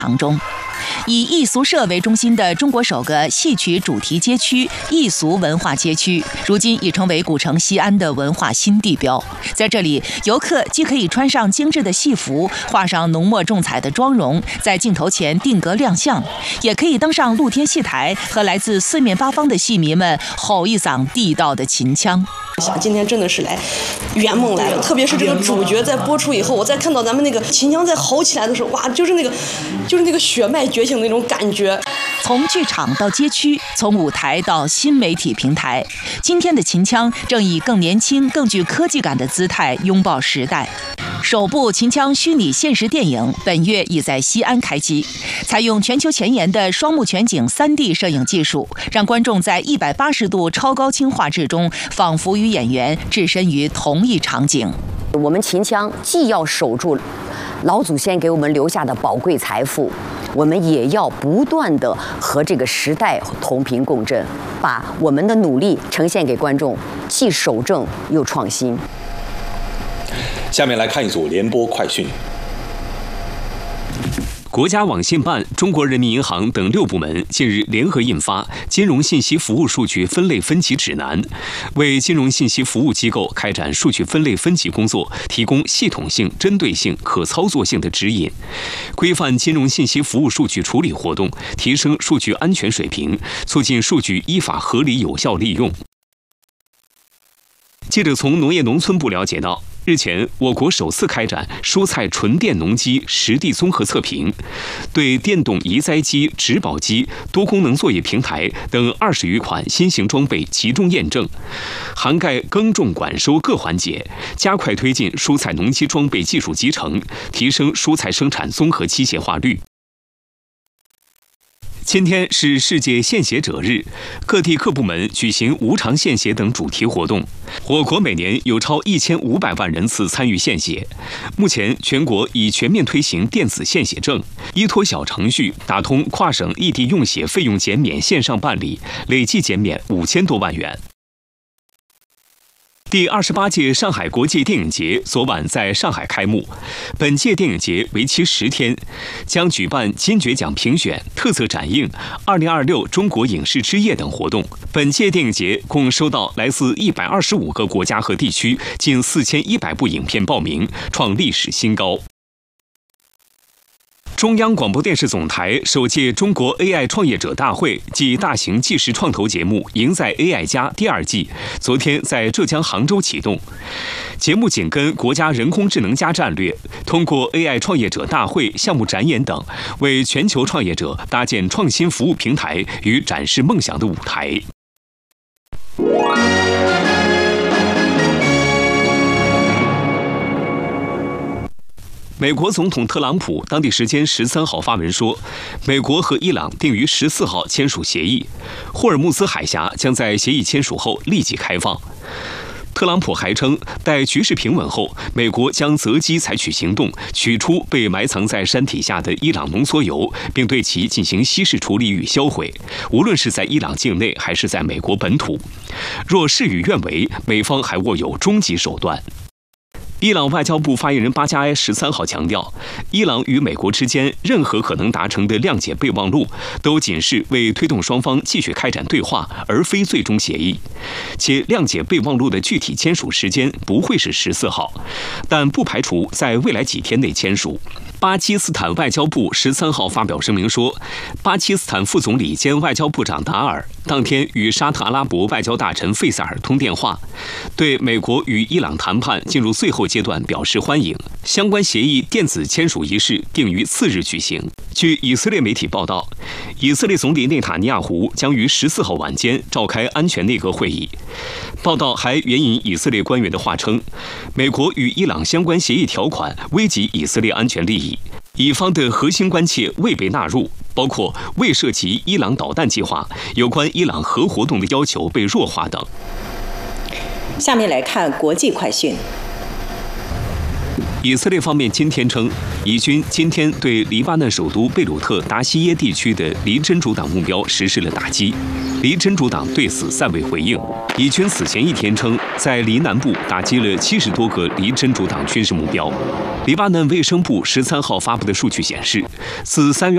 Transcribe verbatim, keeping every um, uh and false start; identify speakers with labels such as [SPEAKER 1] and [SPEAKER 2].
[SPEAKER 1] 堂中。以艺俗社为中心的中国首个戏曲主题街区艺俗文化街区，如今已成为古城西安的文化新地标。在这里，游客既可以穿上精致的戏服，画上浓墨重彩的妆容，在镜头前定格亮相，也可以登上露天戏台，和来自四面八方的戏迷们吼一嗓地道的秦腔。
[SPEAKER 2] 想今天真的是来圆梦来了，特别是这个主角在播出以后，我再看到咱们那个秦腔在吼起来的时候，哇，就是那个就是那个血脉觉醒的那种感觉。
[SPEAKER 1] 从剧场到街区，从舞台到新媒体平台，今天的秦腔正以更年轻、更具科技感的姿态拥抱时代。首部秦腔虚拟现实电影本月已在西安开机，采用全球前沿的双目全景 三 D 摄影技术，让观众在一百八十度超高清画质中，仿佛与演员置身于同一场景。
[SPEAKER 3] 我们秦腔既要守住老祖先给我们留下的宝贵财富，我们也要不断地和这个时代同频共振，把我们的努力呈现给观众，既守正又创新。
[SPEAKER 4] 下面来看一组联播快讯。
[SPEAKER 5] 国家网信办、中国人民银行等六部门近日联合印发《金融信息服务数据分类分级指南》，为金融信息服务机构开展数据分类分级工作提供系统性、针对性、可操作性的指引，规范金融信息服务数据处理活动，提升数据安全水平，促进数据依法合理有效利用。记者从农业农村部了解到，日前，我国首次开展蔬菜纯电农机实地综合测评，对电动移栽机、植保机、多功能作业平台等二十余款新型装备集中验证，涵盖耕种、管收各环节，加快推进蔬菜农机装备技术集成，提升蔬菜生产综合机械化率。今天是世界献血者日，各地各部门举行无偿献血等主题活动。我国每年有超一千五百万人次参与献血。目前，全国已全面推行电子献血证，依托小程序打通跨省异地用血费用减免线上办理，累计减免五千多万元。第二十八届上海国际电影节昨晚在上海开幕。本届电影节为期十天，将举办金爵奖评选、特色展映、二零二六中国影视之夜等活动。本届电影节共收到来自一百二十五个国家和地区近四千一百部影片报名，创历史新高。中央广播电视总台首届中国 A I 创业者大会暨大型纪实创投节目“赢在 A I 家”第二季，昨天在浙江杭州启动。节目紧跟国家人工智能加战略，通过 A I 创业者大会、项目展演等，为全球创业者搭建创新服务平台与展示梦想的舞台。美国总统特朗普当地时间十三号发文说，美国和伊朗定于十四号签署协议，霍尔木兹海峡将在协议签署后立即开放。特朗普还称，待局势平稳后，美国将择机采取行动，取出被埋藏在山体下的伊朗浓缩铀，并对其进行稀释处理与销毁，无论是在伊朗境内还是在美国本土。若事与愿违，美方还握有终极手段。伊朗外交部发言人巴加埃十三号强调，伊朗与美国之间任何可能达成的谅解备忘录，都仅是为推动双方继续开展对话，而非最终协议。且谅解备忘录的具体签署时间不会是十四号，但不排除在未来几天内签署。巴基斯坦外交部十三号发表声明说，巴基斯坦副总理兼外交部长达尔当天与沙特阿拉伯外交大臣费萨尔通电话，对美国与伊朗谈判进入最后阶段表示欢迎。相关协议电子签署仪式定于次日举行。据以色列媒体报道，以色列总理内塔尼亚胡将于十四号晚间召开安全内阁会议。报道还援引以色列官员的话称，美国与伊朗相关协议条款危及以色列安全利益，以方的核心关切未被纳入，包括未涉及伊朗导弹计划、有关伊朗核活动的要求被弱化等。
[SPEAKER 6] 下面来看国际快讯。
[SPEAKER 5] 以色列方面今天称，以军今天对黎巴嫩首都贝鲁特达西耶地区的黎真主党目标实施了打击，黎真主党对此暂未回应。以军此前一天称，在黎南部打击了七十多个黎真主党军事目标。黎巴嫩卫生部十三号发布的数据显示，自三月